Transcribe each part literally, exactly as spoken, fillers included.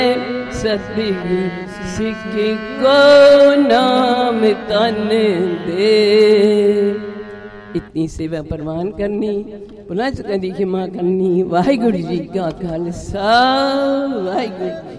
सदी सिख को नाम तन दे। इतनी सेवा प्रवान करनी, पुनः कदी खिमा करनी। वाहिगुरु जी का खालसा, वाहिगुरु जी।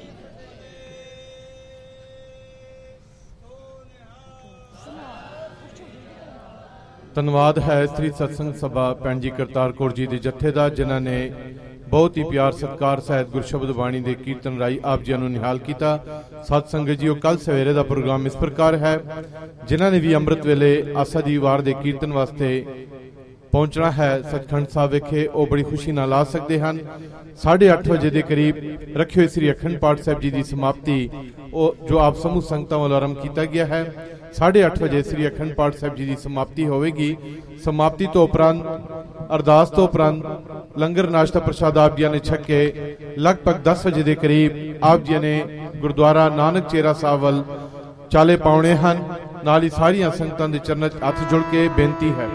ਧੰਨਵਾਦ ਹੈ ਸ੍ਰੀ ਸਤਸੰਗ ਸਭਾ ਭੈਣ ਜੀ ਕਰਤਾਰ ਕੌਰ ਜੀ ਦੇ ਜਥੇ ਦਾ, ਜਿਨ੍ਹਾਂ ਨੇ ਬਹੁਤ ਹੀ ਪਿਆਰ ਸਤਿਕਾਰ ਸਹਿਤ ਗੁਰਸ਼ਬਦ ਬਾਣੀ ਦੇ ਕੀਰਤਨ ਰਾਈ ਆਪ ਜੀ ਨੂੰ ਨਿਹਾਲ ਕੀਤਾ। ਸਤ ਸੰਗਤ ਜੀਓ, ਕੱਲ ਸਵੇਰੇ ਦਾ ਪ੍ਰੋਗਰਾਮ ਇਸ ਪ੍ਰਕਾਰ ਹੈ। ਜਿਨ੍ਹਾਂ ਨੇ ਵੀ ਅੰਮ੍ਰਿਤ ਵੇਲੇ ਆਸਾ ਦੀ ਵਾਰ ਦੇ ਕੀਰਤਨ ਵਾਸਤੇ ਪਹੁੰਚਣਾ ਹੈ ਸੱਚਖੰਡ ਸਾਹਿਬ ਵਿਖੇ, ਉਹ ਬੜੀ ਖੁਸ਼ੀ ਨਾਲ ਆ ਸਕਦੇ ਹਨ। ਸਾਢੇ ਅੱਠ ਵਜੇ ਦੇ ਕਰੀਬ ਰੱਖੇ ਹੋਏ ਸ੍ਰੀ ਅਖੰਡ ਪਾਠ ਸਾਹਿਬ ਜੀ ਦੀ ਸਮਾਪਤੀ, ਉਹ ਜੋ ਆਪ ਸਮੂਹ ਸੰਗਤਾਂ ਵੱਲੋਂ ਆਰੰਭ ਕੀਤਾ ਗਿਆ ਹੈ, ਸਾਢੇ ਅੱਠ ਵਜੇ ਸ੍ਰੀ ਅਖੰਡ ਪਾਠ ਸਾਹਿਬ ਜੀ ਦੀ ਸਮਾਪਤੀ ਹੋਵੇਗੀ। ਸਮਾਪਤੀ ਤੋਂ ਉਪਰੰਤ ਅਰਦਾਸ ਤੋਂ ਉਪਰੰਤ ਲੰਗਰ ਨਾਸ਼ਤਾ ਪ੍ਰਸ਼ਾਦ ਆਪ ਜੀ ਨੇ ਛਕ ਕੇ ਲਗਭਗ ਦਸ ਵਜੇ ਦੇ ਕਰੀਬ ਆਪ ਜੀ ਨੇ ਗੁਰਦੁਆਰਾ ਨਾਨਕ ਚੇਰਾ ਸਾਹਿਬ ਵੱਲ ਚਾਲੇ ਪਾਉਣੇ ਹਨ। ਨਾਲ ਹੀ ਸਾਰੀਆਂ ਸੰਗਤਾਂ ਦੇ ਚਰਨਾਂ 'ਚ ਹੱਥ ਜੁੜ ਕੇ ਬੇਨਤੀ ਹੈ,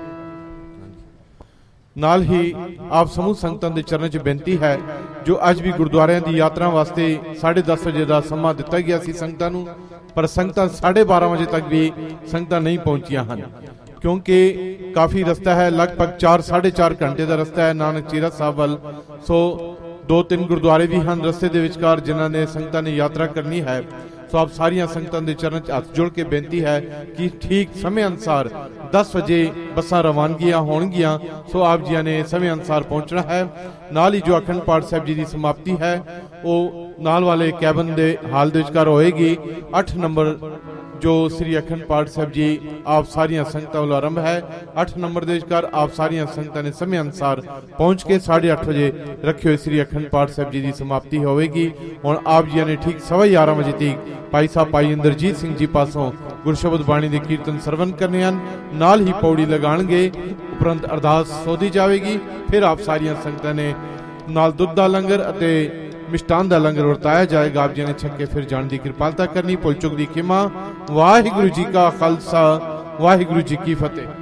ਨਾਲ ਹੀ ਆਪ ਸਮੂਹ ਸੰਗਤਾਂ ਦੇ ਚਰਨਾਂ 'ਚ ਬੇਨਤੀ ਹੈ, ਜੋ ਅੱਜ ਵੀ ਗੁਰਦੁਆਰਿਆਂ ਦੀ ਯਾਤਰਾ ਵਾਸਤੇ ਸਾਢੇ ਦਸ ਵਜੇ ਦਾ ਸਮਾਂ ਦਿੱਤਾ ਗਿਆ ਸੀ ਸੰਗਤਾਂ ਨੂੰ, ਪਰ ਸੰਗਤਾਂ ਸਾਢੇ ਬਾਰਾਂ ਵਜੇ ਤੱਕ ਵੀ ਸੰਗਤਾਂ ਨਹੀਂ ਪਹੁੰਚੀਆਂ ਹਨ, ਕਿਉਂਕਿ ਕਾਫੀ ਰਸਤਾ ਹੈ, ਲਗਭਗ ਚਾਰ ਸਾਢੇ ਚਾਰ ਘੰਟੇ ਦਾ ਰਸਤਾ ਹੈ ਨਾਨਕ ਚੀਰਾ ਸਾਹਿਬ ਵੱਲ। ਸੋ ਦੋ ਤਿੰਨ ਗੁਰਦੁਆਰੇ ਵੀ ਹਨ ਰਸਤੇ ਦੇ ਵਿਚਕਾਰ ਜਿਨ੍ਹਾਂ ਨੇ ਸੰਗਤਾਂ ਨੇ ਯਾਤਰਾ ਕਰਨੀ ਹੈ। ਸੋ ਆਪ ਸਾਰੀਆਂ ਸੰਗਤਾਂ ਦੇ ਚਰਨ 'ਚ ਹੱਥ ਜੋੜ ਕੇ ਬੇਨਤੀ ਹੈ ਕਿ ਠੀਕ ਸਮੇਂ ਅਨੁਸਾਰ ਦਸ ਵਜੇ ਬੱਸਾਂ ਰਵਾਨਗੀਆਂ ਹੋਣਗੀਆਂ। ਸੋ ਆਪ ਜੀਆਂ ਨੇ ਸਮੇਂ ਅਨੁਸਾਰ ਪਹੁੰਚਣਾ ਹੈ। ਨਾਲ ਹੀ ਜੋ ਅਖੰਡ ਪਾਠ ਸਾਹਿਬ ਜੀ ਦੀ ਸਮਾਪਤੀ ਹੈ ਉਹ ਨਾਲ ਵਾਲੇ ਕੈਬਨ ਦੇ ਹਾਲ ਦੇ ਵਿਚਕਾਰ ਹੋਏਗੀ। ਅੱਠ ਨੰਬਰ ਜੋ ਸ੍ਰੀ ਅਖੰਡ ਪਾਠ ਸਾਹਿਬ ਜੀ ਆਪ ਸਾਰੀਆਂ ਸੰਗਤਾਂ ਵੱਲੋਂ ਆਰੰਭ ਹੈ, ਅੱਠ ਨੰਬਰ ਦੇ ਵਿਚਕਾਰ ਆਪ ਸਾਰੀਆਂ ਸੰਗਤਾਂ ਨੇ ਸਮੇਂ ਅਨੁਸਾਰ ਪਹੁੰਚ ਕੇ ਸਾਢੇ ਅੱਠ ਵਜੇ ਰੱਖੇ ਹੋਏ ਸ੍ਰੀ ਅਖੰਡ ਪਾਠ ਸਾਹਿਬ ਜੀ ਦੀ ਸਮਾਪਤੀ ਹੋਵੇਗੀ। ਹੁਣ ਆਪ ਜੀ ਨੇ ਠੀਕ ਸਵਾ ਗਿਆਰਾਂ ਵਜੇ ਤੱਕ ਭਾਈ ਸਾਹਿਬ ਭਾਈ ਇੰਦਰਜੀਤ ਸਿੰਘ ਜੀ ਪਾਸੋਂ ਗੁਰਸ਼ਬਦ ਬਾਣੀ ਦੇ ਕੀਰਤਨ ਸਰਵਨ ਕਰਨੇ ਹਨ, ਨਾਲ ਹੀ ਪੌੜੀ ਲਗਾਣਗੇ, ਉਪਰੰਤ ਅਰਦਾਸ ਸੋਧੀ ਜਾਵੇਗੀ। ਫਿਰ ਆਪ ਸਾਰੀਆਂ ਸੰਗਤਾਂ ਨੇ ਨਾਲ ਦੁੱਧ ਦਾ ਲੰਗਰ ਅਤੇ ਮਿਸ਼ਟਾਨ ਦਾ ਲੰਗਰ ਵਰਤਾਇਆ ਜਾਏਗਾ। ਆਪ ਜੀ ਨੇ ਛੱਕੇ ਫਿਰ ਜਾਣ ਦੀ ਕਿਰਪਾਲਤਾ ਕਰਨੀ। ਭੁੱਲ ਚੁੱਕ ਦੀ ਖਿਮਾ। ਵਾਹਿਗੁਰੂ ਜੀ ਕਾ ਖਾਲਸਾ, ਵਾਹਿਗੁਰੂ ਜੀ ਕੀ ਫਤਿਹ।